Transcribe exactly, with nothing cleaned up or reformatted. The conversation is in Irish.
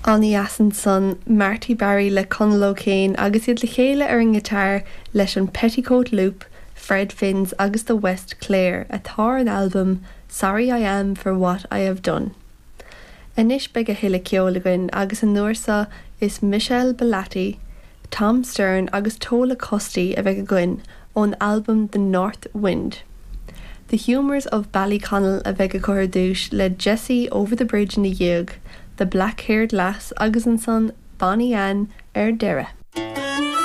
Annie Assan son Marty Barry le Conlo Kane agus iad le chéile ar an guitar leis an Petticoat Loop, Fred Finns agus the West Clare atá an album Sorry I Am for What I Have Done. Inis beag a hiile ceolalainn agus an nuairsa is Michelle Belatti, Tom Stern agus Tola Costi a bheith acuin ón album The North Wind. The Humours of Ballyconnell a bheith a chur dúis le Jessie Over the Bridge na Dhiog, The Black-Haired Lass agus an son Bonnie Ann ar deire.